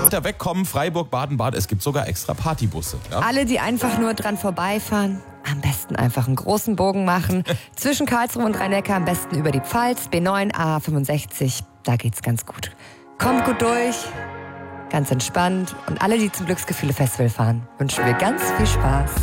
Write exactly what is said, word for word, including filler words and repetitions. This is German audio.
Kilometer wegkommen, Freiburg, Baden-Bad. Es gibt sogar extra Partybusse. Ja? Alle, die einfach nur dran vorbeifahren, am besten einfach einen großen Bogen machen. Zwischen Karlsruhe und Rhein-Neckar am besten über die Pfalz, B neun, A fünfundsechzig. Da geht's ganz gut. Kommt gut durch, ganz entspannt. Und alle, die zum Glücksgefühle Festival fahren, wünschen wir ganz viel Spaß.